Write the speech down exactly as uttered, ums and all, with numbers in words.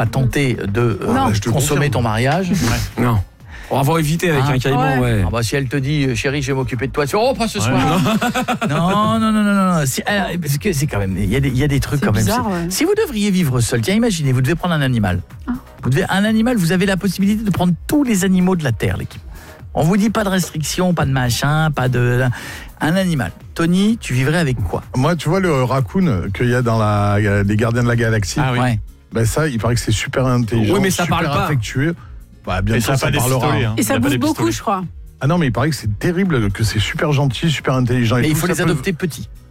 pas tenter de euh, consommer ton mariage. Ouais. Non. On va éviter avec ah, un caïman, ouais. ouais. Ah bah, si elle te dit, chérie, je vais m'occuper de toi, tu dis, oh, pas ce soir. Ouais. Non, non, non, non, non. non. Si, alors, parce que c'est quand même, il y a des, il y a des trucs c'est quand bizarre, même. Ouais. Si vous devriez vivre seul, tiens, imaginez, vous devez prendre un animal. Ah. Vous devez, un animal, vous avez la possibilité de prendre tous les animaux de la Terre, l'équipe. On vous dit pas de restrictions, pas de machin, pas de... Un animal. Tony, tu vivrais avec quoi? Moi, tu vois le raccoon qu'il y a dans la, les Gardiens de la Galaxie. Ah oui. Ouais. Ben ça, il paraît que c'est super intelligent, oui, mais ça super parle pas. affectueux. Bah, bien sûr, ça, ça parlera. Hein. Et ça bouffe beaucoup, je crois. Ah non, mais il paraît que c'est terrible, que c'est super gentil, super intelligent. Et mais tout, il faut les peut... adopter petits.